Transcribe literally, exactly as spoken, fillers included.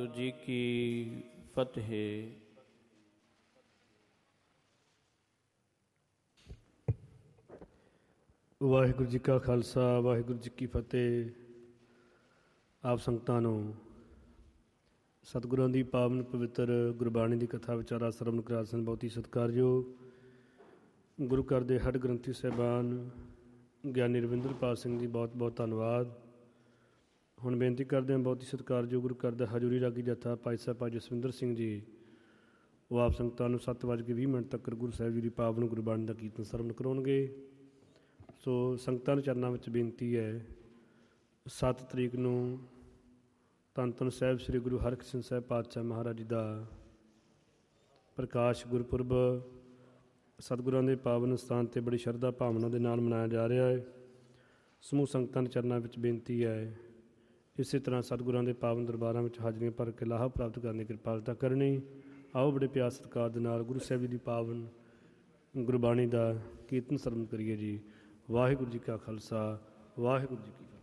ਵਾਹਿਗੁਰੂ ਜੀ ਕੀ ਫਤਿਹ। ਵਾਹਿਗੁਰੂ ਜੀ ਕਾ ਖਾਲਸਾ, ਵਾਹਿਗੁਰੂ ਜੀ ਕੀ ਫਤਿਹ। ਆਪ ਸੰਗਤਾਂ ਨੂੰ ਸਤਿਗੁਰਾਂ ਦੀ ਪਾਵਨ ਪਵਿੱਤਰ ਗੁਰਬਾਣੀ ਦੀ ਕਥਾ ਵਿਚਾਰਾ ਸਰਵਣ ਕਰਾ ਸਨ। ਬਹੁਤ ਹੀ ਸਤਿਕਾਰਯੋਗ ਗੁਰੂ ਘਰ ਦੇ ਹਰ ਗ੍ਰੰਥੀ ਸਾਹਿਬਾਨ ਗਿਆਨੀ ਰਵਿੰਦਰਪਾਲ ਸਿੰਘ ਜੀ, ਬਹੁਤ ਬਹੁਤ ਧੰਨਵਾਦ। ਹੁਣ ਬੇਨਤੀ ਕਰਦੇ ਹਾਂ ਬਹੁਤ ਹੀ ਸਤਿਕਾਰਯੋਗ ਗੁਰੂ ਘਰ ਦਾ ਹਜ਼ੂਰੀ ਰਾਗੀ ਜਥਾ ਭਾਈ ਸਾਹਿਬ ਭਾਈ ਜਸਵਿੰਦਰ ਸਿੰਘ ਜੀ, ਉਹ ਆਪ ਸੰਗਤਾਂ ਨੂੰ ਸੱਤ ਵੱਜ ਕੇ ਵੀਹ ਮਿੰਟ ਤੱਕ ਗੁਰੂ ਸਾਹਿਬ ਜੀ ਦੀ ਪਾਵਨ ਗੁਰਬਾਣੀ ਦਾ ਕੀਰਤਨ ਸਰਵਣ ਕਰਾਉਣਗੇ। ਸੋ ਸੰਗਤਾਂ ਦੇ ਚਰਨਾਂ ਵਿੱਚ ਬੇਨਤੀ ਹੈ, ਸੱਤ ਤਰੀਕ ਨੂੰ ਧੰਨ ਧੰਨ ਸਾਹਿਬ ਸ੍ਰੀ ਗੁਰੂ ਹਰਕ੍ਰਿਸ਼ਨ ਸਾਹਿਬ ਪਾਤਸ਼ਾਹ ਮਹਾਰਾਜ ਜੀ ਦਾ ਪ੍ਰਕਾਸ਼ ਗੁਰਪੁਰਬ ਸਤਿਗੁਰਾਂ ਦੇ ਪਾਵਨ ਸਥਾਨ 'ਤੇ ਬੜੀ ਸ਼ਰਧਾ ਭਾਵਨਾ ਦੇ ਨਾਲ ਮਨਾਇਆ ਜਾ ਰਿਹਾ ਹੈ। ਸਮੂਹ ਸੰਗਤਾਂ ਦੇ ਚਰਨਾਂ ਵਿੱਚ ਬੇਨਤੀ ਹੈ, ਇਸੇ ਤਰ੍ਹਾਂ ਸਤਿਗੁਰਾਂ ਦੇ ਪਾਵਨ ਦਰਬਾਰਾਂ ਵਿੱਚ ਹਾਜ਼ਰੀਆਂ ਭਰ ਕੇ ਲਾਹਾ ਪ੍ਰਾਪਤ ਕਰਨ ਦੀ ਕਿਰਪਾਲਤਾ ਕਰਨੀ। ਆਓ ਬੜੇ ਪਿਆਰ ਸਤਿਕਾਰ ਦੇ ਨਾਲ ਗੁਰੂ ਸਾਹਿਬ ਜੀ ਦੀ ਪਾਵਨ ਗੁਰਬਾਣੀ ਦਾ ਕੀਰਤਨ ਸਰਵਣ ਕਰੀਏ ਜੀ। ਵਾਹਿਗੁਰੂ ਜੀ ਕਾ ਖਾਲਸਾ, ਵਾਹਿਗੁਰੂ ਜੀ ਕੀ ਫਤਿਹ।